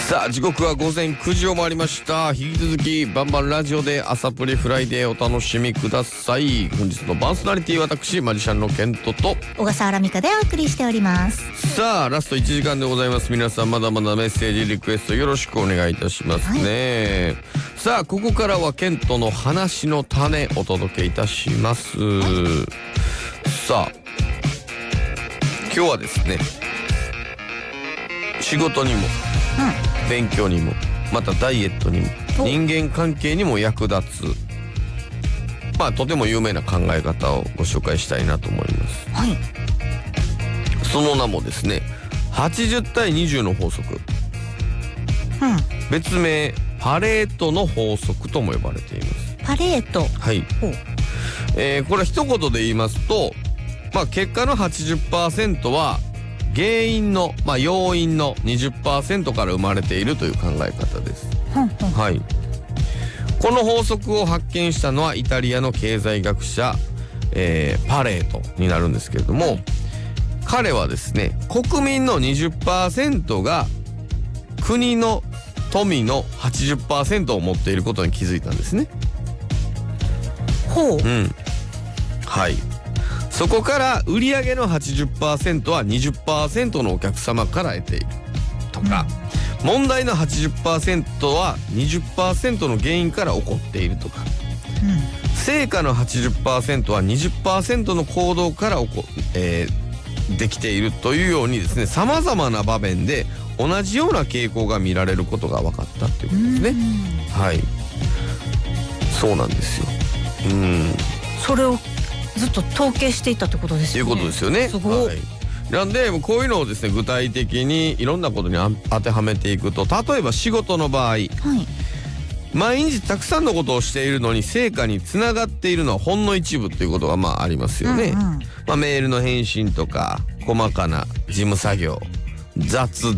さあ時刻は午前9時を回りました。引き続きバンバンラジオで朝プレフライデーお楽しみください。本日のパーソナリティ私マジシャンのケントと小笠原美香でお送りしております。 さあラスト1時間でございます。皆さんまだまだメッセージリクエストよろしくお願いいたしますね、さあここからはケントの話の種お届けいたします、さあ今日はですね、仕事にも、勉強にもまたダイエットにも人間関係にも役立つとても有名な考え方をご紹介したいなと思います。その名もですね、80対20の法則、別名パレートの法則とも呼ばれています。 パレート、 はい、これは一言で言いますと、結果の 80% は原因の、要因の 20% から生まれているという考え方です。はい、この法則を発見したのはイタリアの経済学者、パレートになるんですけれども、彼はですね、国民の 20% が国の富の 80% を持っていることに気づいたんですね。はい、そこから売上の 80% は 20% のお客様から得ているとか、問題の 80% は 20% の原因から起こっているとか、成果の 80% は 20% の行動からできているというようにですね、様々な場面で同じような傾向が見られることが分かったということですね。はい、そうなんですよ。 それをずっと統計していったってことですよね。 ということですよね。 すごい。 なんでこういうのをですね、具体的にいろんなことに当てはめていくと、例えば仕事の場合、毎日たくさんのことをしているのに成果につながっているのはほんの一部ということがありますよね。メールの返信とか細かな事務作業、雑談